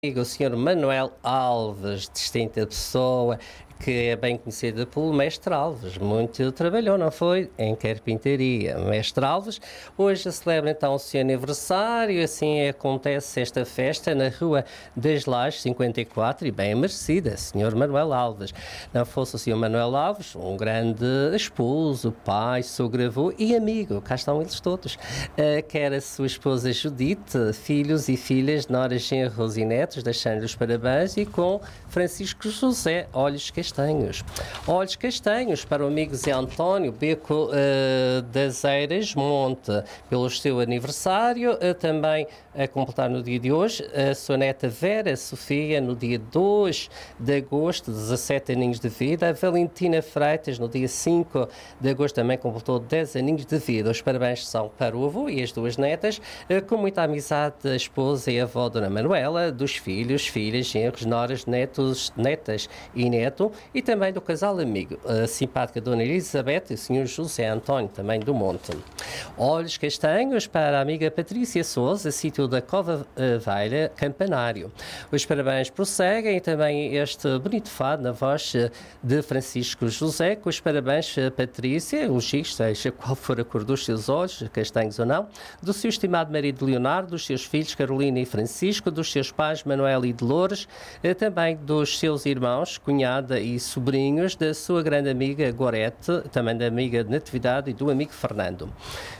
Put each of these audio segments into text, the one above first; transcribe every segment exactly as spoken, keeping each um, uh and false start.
O senhor Manuel Alves, distinta pessoa, que é bem conhecida pelo Mestre Alves, muito trabalhou, não foi? Em carpintaria. Mestre Alves, hoje celebra então o seu aniversário, assim acontece esta festa na Rua das Lajes cinquenta e quatro, e bem merecida, senhor Manuel Alves. Não fosse o senhor Manuel Alves, um grande esposo, pai, sogro, avô e amigo, cá estão eles todos. Uh, quer a sua esposa Judite, filhos e filhas, noras, genros e netos, deixando-lhe os parabéns, e com Francisco José, olhos castanhos. Olhos castanhos para o amigo Zé António Beco uh, das Eiras Monte, pelo seu aniversário, uh, também a completar no dia de hoje, a sua neta Vera Sofia, no dia dois de agosto, dezassete aninhos de vida, a Valentina Freitas, no dia cinco de agosto, também completou dez aninhos de vida. Os parabéns são para o avô e as duas netas, uh, com muita amizade da esposa e avó Dona Manuela, dos filhos, filhas, genros, noras, netos, netas e neto, e também do casal amigo, a simpática Dona Elizabeth e o senhor José António, também do Monte. Olhos castanhos para a amiga Patrícia Souza, sítio da Cova uh, Velha, Campanário. Os parabéns prosseguem, e também este bonito fado na voz uh, de Francisco José, com os parabéns a Patrícia, o giz, seja qual for a cor dos seus olhos, castanhos ou não, do seu estimado marido Leonardo, dos seus filhos Carolina e Francisco, dos seus pais Manuel e Dolores, uh, também dos seus irmãos, cunhada e sobrinhos, da sua grande amiga Gorete, também da amiga de Natividade e do amigo Fernando.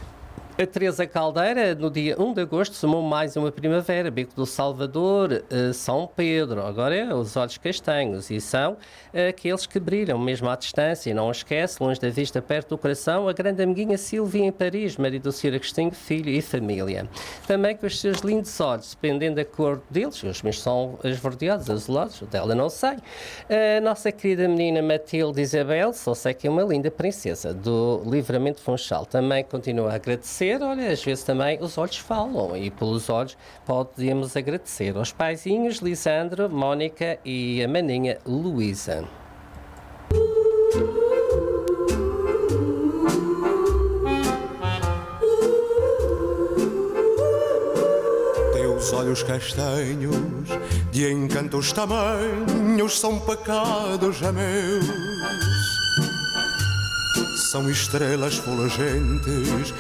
A Teresa Caldeira, no dia um de agosto, somou mais uma primavera, Beco do Salvador, uh, São Pedro. Agora é os olhos castanhos, e são uh, aqueles que brilham mesmo à distância. Não esquece, longe da vista, perto do coração, a grande amiguinha Silvia em Paris, marido do senhor Agostinho, filho e família. Também com os seus lindos olhos, dependendo da cor deles, os meus são esverdeados, azulados, dela não sei. A nossa querida menina Matilde Isabel, só sei que é uma linda princesa do Livramento Funchal. Também continuo a agradecer. Olha, às vezes também os olhos falam, e pelos olhos podemos agradecer aos paizinhos Lisandro, Mónica e a maninha Luísa. Teus olhos castanhos, de encantos tamanhos, são pecados a meus. São estrelas fulgentes